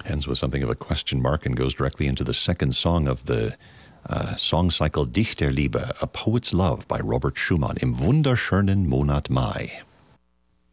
ends with something of a question mark and goes directly into the second song of the song cycle Dichterliebe, A Poet's Love by Robert Schumann im wunderschönen Monat Mai.